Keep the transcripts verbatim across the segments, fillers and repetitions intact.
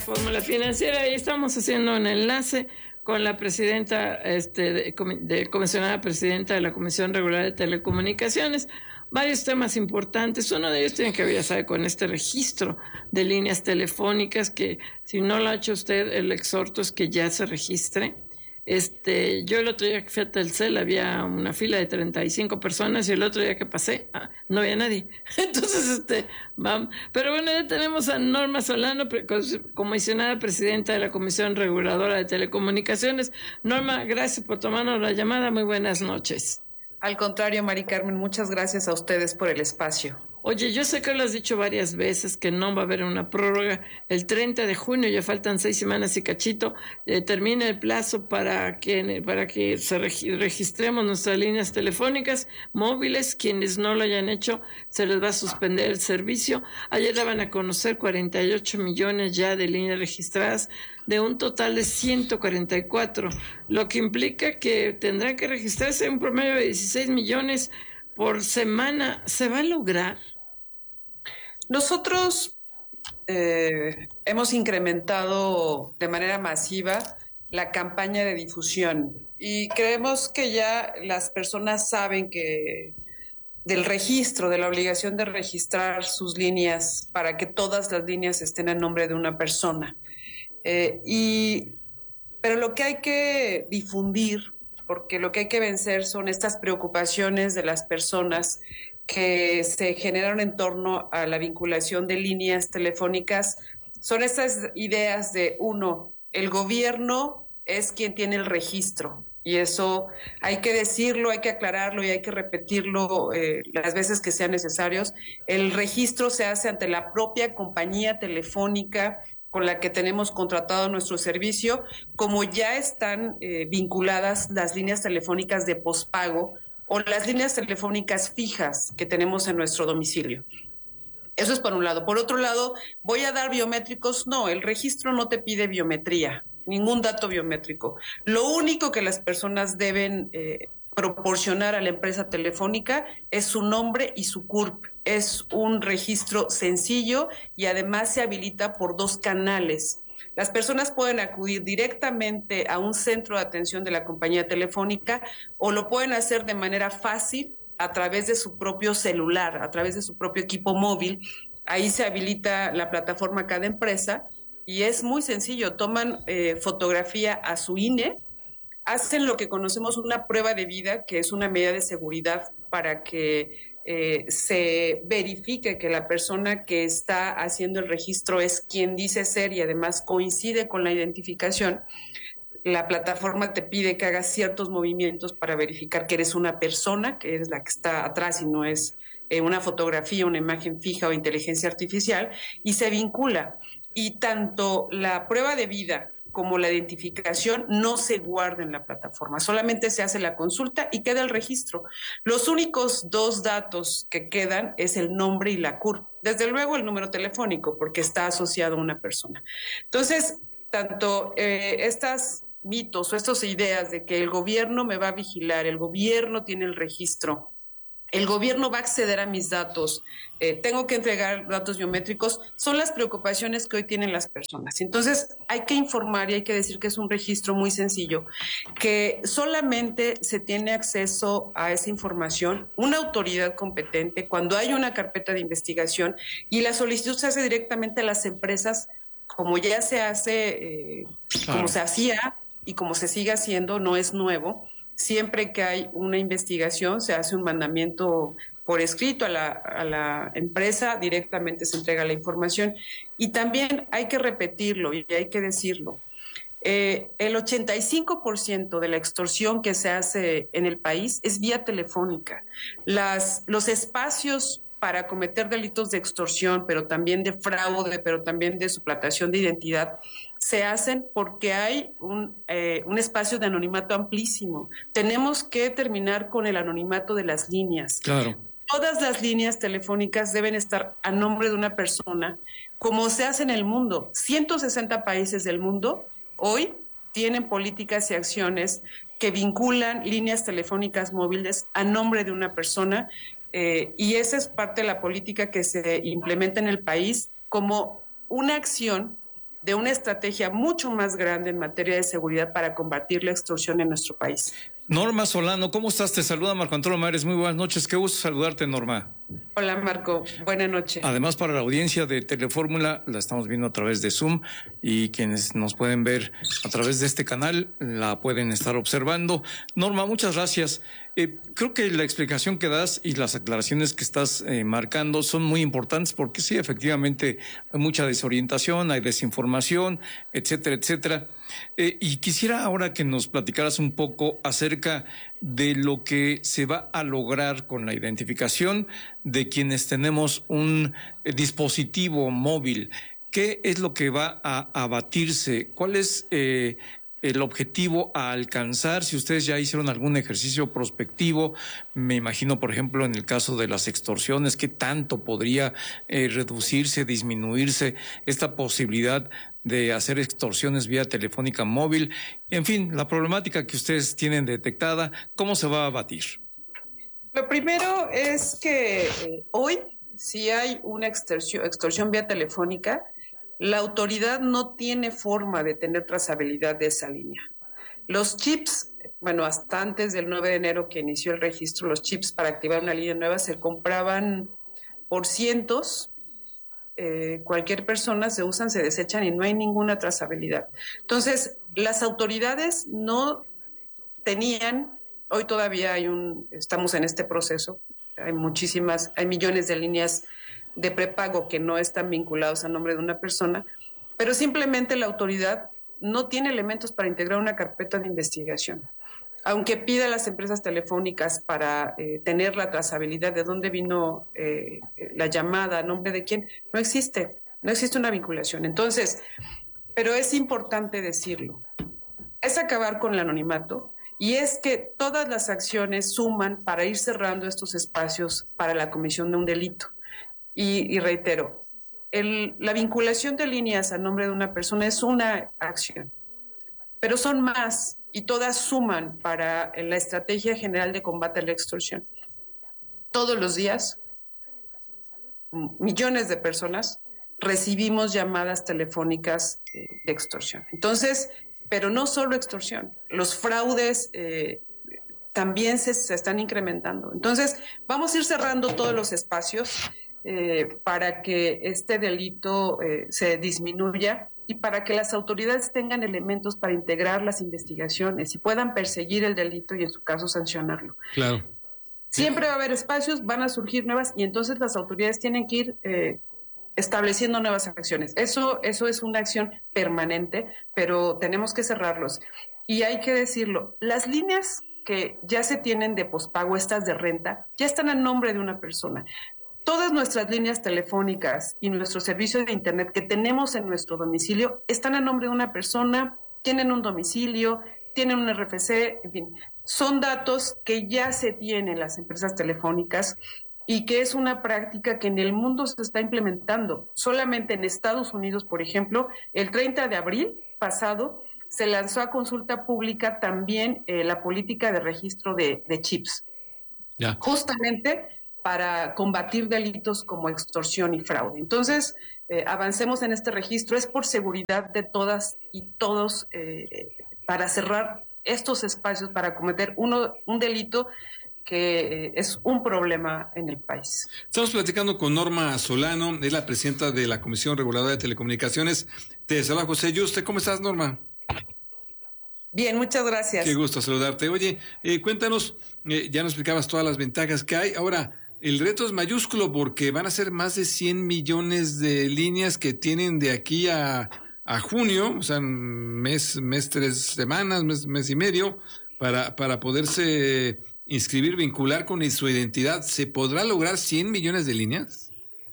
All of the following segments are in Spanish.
Fórmula Financiera y estamos haciendo un enlace con la presidenta, este, de, de comisionada presidenta de la Comisión Regular de Telecomunicaciones. Varios temas importantes. Uno de ellos tiene que ver, ya sabe, con este registro de líneas telefónicas que si no lo ha hecho usted, el exhorto es que ya se registre. Este, yo el otro día que fui a Telcel había una fila de treinta y cinco personas y el otro día que pasé ah, no había nadie. Entonces, este, vamos. Pero bueno, ya tenemos a Norma Solano, comisionada presidenta de la Comisión Reguladora de Telecomunicaciones. Norma, gracias por tomarnos la llamada. Muy buenas noches. Al contrario, Mari Carmen, muchas gracias a ustedes por el espacio. Oye, yo sé que lo has dicho varias veces, que no va a haber una prórroga. El treinta de junio, ya faltan seis semanas y cachito, eh, termina el plazo para que para que se regi- registremos nuestras líneas telefónicas móviles. Quienes no lo hayan hecho, se les va a suspender el servicio. Ayer daban a conocer cuarenta y ocho millones ya de líneas registradas, de un total de ciento cuarenta y cuatro, lo que implica que tendrán que registrarse un promedio de dieciséis millones por semana. ¿Se va a lograr? Nosotros eh, hemos incrementado de manera masiva la campaña de difusión y creemos que ya las personas saben que del registro, de la obligación de registrar sus líneas para que todas las líneas estén a nombre de una persona. Eh, y, pero lo que hay que difundir, porque lo que hay que vencer son estas preocupaciones de las personas que se generaron en torno a la vinculación de líneas telefónicas, son estas ideas de, uno, el gobierno es quien tiene el registro, y eso hay que decirlo, hay que aclararlo y hay que repetirlo eh, las veces que sean necesarios. El registro se hace ante la propia compañía telefónica con la que tenemos contratado nuestro servicio, como ya están eh, vinculadas las líneas telefónicas de pospago o las líneas telefónicas fijas que tenemos en nuestro domicilio. Eso es por un lado. Por otro lado, ¿voy a dar biométricos? No, el registro no te pide biometría, ningún dato biométrico. Lo único que las personas deben eh, proporcionar a la empresa telefónica es su nombre y su C U R P. Es un registro sencillo y además se habilita por dos canales. Las personas pueden acudir directamente a un centro de atención de la compañía telefónica o lo pueden hacer de manera fácil a través de su propio celular, a través de su propio equipo móvil. Ahí se habilita la plataforma Cada Empresa y es muy sencillo. Toman eh, fotografía a su I N E, hacen lo que conocemos una prueba de vida, que es una medida de seguridad para que eh, se verifique que la persona que está haciendo el registro es quien dice ser y además coincide con la identificación. La plataforma te pide que hagas ciertos movimientos para verificar que eres una persona, que eres la que está atrás y no es eh, una fotografía, una imagen fija o inteligencia artificial, y se vincula. Y tanto la prueba de vida como la identificación no se guarda en la plataforma, solamente se hace la consulta y queda el registro. Los únicos dos datos que quedan es el nombre y la C U R P. Desde luego el número telefónico, porque está asociado a una persona. Entonces, tanto eh, estas mitos o estas ideas de que el gobierno me va a vigilar, el gobierno tiene el registro, el gobierno va a acceder a mis datos, eh, tengo que entregar datos biométricos, son las preocupaciones que hoy tienen las personas. Entonces hay que informar y hay que decir que es un registro muy sencillo, que solamente se tiene acceso a esa información una autoridad competente cuando hay una carpeta de investigación y la solicitud se hace directamente a las empresas, como ya se hace, eh, claro. como se hacía y como se sigue haciendo, no es nuevo. Siempre que hay una investigación se hace un mandamiento por escrito a la, a la empresa, directamente se entrega la información y también hay que repetirlo y hay que decirlo. Eh, el ochenta y cinco por ciento de la extorsión que se hace en el país es vía telefónica. Las, los espacios para cometer delitos de extorsión, pero también de fraude, pero también de suplantación de identidad, se hacen porque hay un, eh, un espacio de anonimato amplísimo. Tenemos que terminar con el anonimato de las líneas. Claro. Todas las líneas telefónicas deben estar a nombre de una persona, como se hace en el mundo. ciento sesenta países del mundo hoy tienen políticas y acciones que vinculan líneas telefónicas móviles a nombre de una persona, eh, y esa es parte de la política que se implementa en el país como una acción de una estrategia mucho más grande en materia de seguridad para combatir la extorsión en nuestro país. Norma Solano, ¿cómo estás? Te saluda Marco Antonio Mares. Muy buenas noches. Qué gusto saludarte, Norma. Hola, Marco. Buenas noches. Además, para la audiencia de Telefórmula, la estamos viendo a través de Zoom y quienes nos pueden ver a través de este canal la pueden estar observando. Norma, muchas gracias. Eh, creo que la explicación que das y las aclaraciones que estás eh, marcando son muy importantes porque sí, efectivamente, hay mucha desorientación, hay desinformación, etcétera, etcétera. Eh, y quisiera ahora que nos platicaras un poco acerca de lo que se va a lograr con la identificación de quienes tenemos un eh, dispositivo móvil. ¿Qué es lo que va a abatirse? ¿Cuál es eh, el objetivo a alcanzar? Si ustedes ya hicieron algún ejercicio prospectivo, me imagino, por ejemplo, en el caso de las extorsiones, ¿qué tanto podría eh, reducirse, disminuirse esta posibilidad de hacer extorsiones vía telefónica móvil? En fin, la problemática que ustedes tienen detectada, ¿cómo se va a abatir? Lo primero es que eh, hoy, si hay una extorsión, extorsión vía telefónica, la autoridad no tiene forma de tener trazabilidad de esa línea. Los chips, bueno, hasta antes del nueve de enero que inició el registro, los chips para activar una línea nueva se compraban por cientos. Eh, cualquier persona se usan, se desechan y no hay ninguna trazabilidad. Entonces, las autoridades no tenían, hoy todavía hay un, estamos en este proceso, hay muchísimas, hay millones de líneas de prepago que no están vinculados a nombre de una persona, pero simplemente la autoridad no tiene elementos para integrar una carpeta de investigación. Aunque pida a las empresas telefónicas para eh, tener la trazabilidad de dónde vino eh, la llamada, a nombre de quién, no existe, no existe una vinculación. Entonces, pero es importante decirlo, es acabar con el anonimato y es que todas las acciones suman para ir cerrando estos espacios para la comisión de un delito. Y, y reitero, el, la vinculación de líneas a nombre de una persona es una acción, pero son más y todas suman para la estrategia general de combate a la extorsión. Todos los días, millones de personas recibimos llamadas telefónicas eh, de extorsión. Entonces, pero no solo extorsión, los fraudes eh, también se, se están incrementando. Entonces, vamos a ir cerrando todos los espacios eh, para que este delito eh, se disminuya y para que las autoridades tengan elementos para integrar las investigaciones y puedan perseguir el delito y en su caso sancionarlo. Claro. Siempre va a haber espacios, van a surgir nuevas y entonces las autoridades tienen que ir eh, estableciendo nuevas acciones. Eso, eso es una acción permanente, pero tenemos que cerrarlos. Y hay que decirlo, las líneas que ya se tienen de pospago, estas de renta, ya están a nombre de una persona. Todas nuestras líneas telefónicas y nuestros servicios de internet que tenemos en nuestro domicilio están a nombre de una persona, tienen un domicilio, tienen un R F C, en fin, son datos que ya se tienen las empresas telefónicas y que es una práctica que en el mundo se está implementando. Solamente en Estados Unidos, por ejemplo, el treinta de abril pasado se lanzó a consulta pública también eh, la política de registro de, de chips. Ya. Justamente para combatir delitos como extorsión y fraude. Entonces, eh, avancemos en este registro, es por seguridad de todas y todos, eh, para cerrar estos espacios, para cometer uno, un delito que eh, es un problema en el país. Estamos platicando con Norma Solano, es la presidenta de la Comisión Reguladora de Telecomunicaciones. Te saluda José Yuste. ¿Cómo estás, Norma? Bien, muchas gracias. Qué gusto saludarte. Oye, eh, cuéntanos, eh, ya nos explicabas todas las ventajas que hay. Ahora, el reto es mayúsculo porque van a ser más de cien millones de líneas que tienen de aquí a, a junio, o sea, mes, mes, tres semanas, mes, mes y medio, para, para poderse inscribir, vincular con su identidad. ¿Se podrá lograr cien millones de líneas?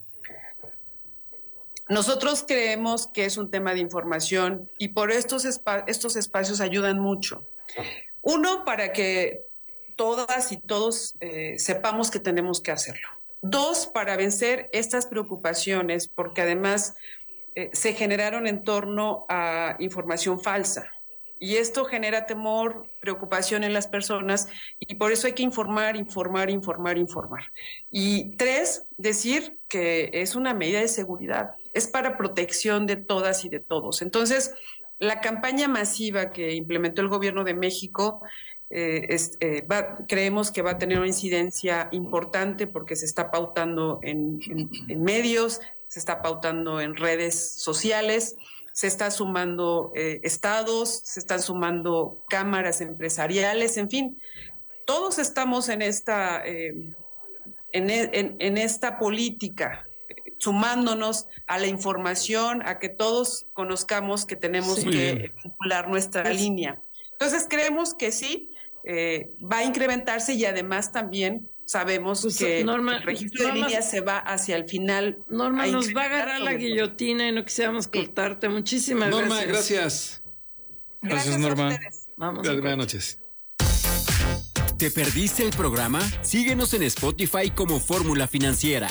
Nosotros creemos que es un tema de información y por estos, espa- estos espacios ayudan mucho. Uno, para que todas y todos eh, sepamos que tenemos que hacerlo. Dos, para vencer estas preocupaciones, porque además eh, se generaron en torno a información falsa. Y esto genera temor, preocupación en las personas y por eso hay que informar, informar, informar, informar. Y tres, decir que es una medida de seguridad es para protección de todas y de todos. Entonces, la campaña masiva que implementó el gobierno de México, eh, es, eh, va, creemos que va a tener una incidencia importante porque se está pautando en, en, en medios, se está pautando en redes sociales, se está sumando eh, estados, se están sumando cámaras empresariales, en fin, todos estamos en esta, eh, en, en, en esta política, eh, sumándonos a la información, a que todos conozcamos que tenemos sí. que vincular nuestra sí. línea. Entonces creemos que sí, eh, va a incrementarse y además también sabemos pues, que Norma, el registro Norma, de líneas se va hacia el final. Norma, nos va a agarrar la guillotina y no quisiéramos sí. cortarte. Muchísimas Norma, gracias. Norma, gracias. Gracias, Norma. Vamos. Buenas noches. ¿Te perdiste el programa? Síguenos en Spotify como Fórmula Financiera.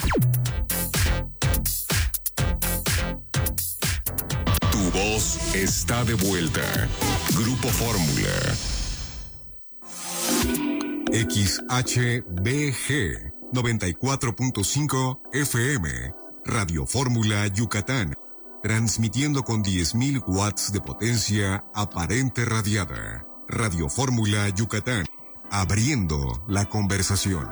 Tu voz está de vuelta. Grupo Fórmula. X H B G noventa y cuatro punto cinco F M, Radio Fórmula Yucatán, transmitiendo con diez mil watts de potencia aparente radiada. Radio Fórmula Yucatán, abriendo la conversación.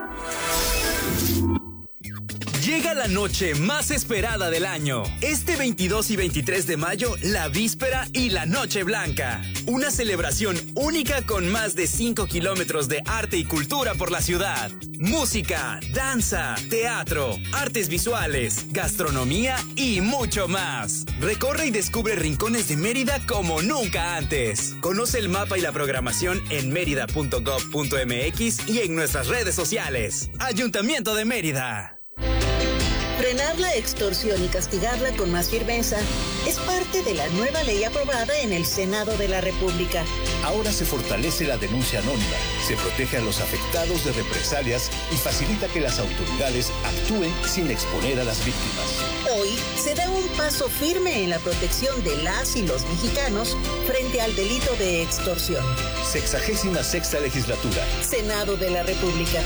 Llega la noche más esperada del año. Este veintidós y veintitrés de mayo, la víspera y la Noche Blanca. Una celebración única con más de cinco kilómetros de arte y cultura por la ciudad. Música, danza, teatro, artes visuales, gastronomía y mucho más. Recorre y descubre rincones de Mérida como nunca antes. Conoce el mapa y la programación en mérida punto gob punto mx y en nuestras redes sociales. Ayuntamiento de Mérida. Frenar la extorsión y castigarla con más firmeza es parte de la nueva ley aprobada en el Senado de la República. Ahora se fortalece la denuncia anónima, se protege a los afectados de represalias y facilita que las autoridades actúen sin exponer a las víctimas. Hoy se da un paso firme en la protección de las y los mexicanos frente al delito de extorsión. Sexagésima sexta legislatura. Senado de la República.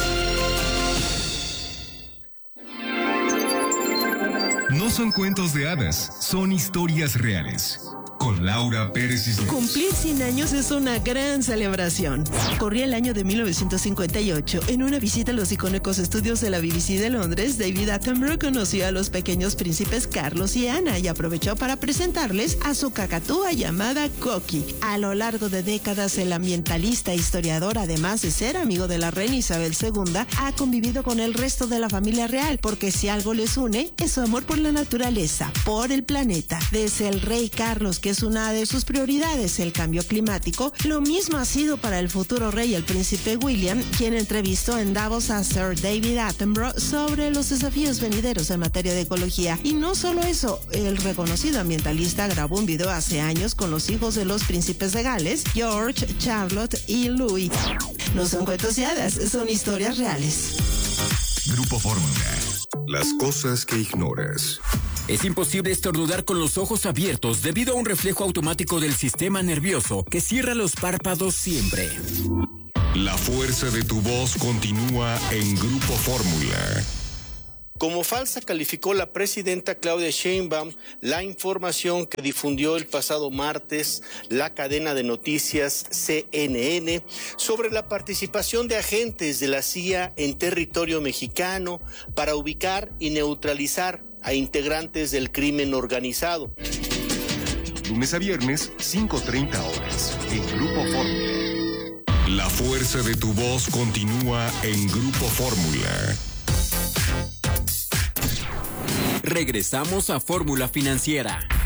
No son cuentos de hadas, son historias reales. Con Laura Pérez Islas. Cumplir cien años es una gran celebración. Corría el año de mil novecientos cincuenta y ocho. En una visita a los icónicos estudios de la B B C de Londres, David Attenborough conoció a los pequeños príncipes Carlos y Ana y aprovechó para presentarles a su cacatúa llamada Coqui. A lo largo de décadas, el ambientalista e historiador, además de ser amigo de la reina Isabel segunda, ha convivido con el resto de la familia real, porque si algo les une, es su amor por la naturaleza, por el planeta. Desde el rey Carlos, que es una de sus prioridades, el cambio climático, lo mismo ha sido para el futuro rey, el príncipe William, quien entrevistó en Davos a Sir David Attenborough sobre los desafíos venideros en materia de ecología. Y no solo eso, el reconocido ambientalista grabó un video hace años con los hijos de los príncipes de Gales, George, Charlotte y Louis. No son cuentos de hadas, son historias reales. Grupo Fórmula. Las cosas que ignoras. Es imposible estornudar con los ojos abiertos debido a un reflejo automático del sistema nervioso que cierra los párpados siempre. La fuerza de tu voz continúa en Grupo Fórmula. Como falsa calificó la presidenta Claudia Sheinbaum la información que difundió el pasado martes la cadena de noticias C N N sobre la participación de agentes de la C I A en territorio mexicano para ubicar y neutralizar a integrantes del crimen organizado. Lunes a viernes, cinco treinta horas, en Grupo Fórmula. La fuerza de tu voz continúa en Grupo Fórmula. Regresamos a Fórmula Financiera.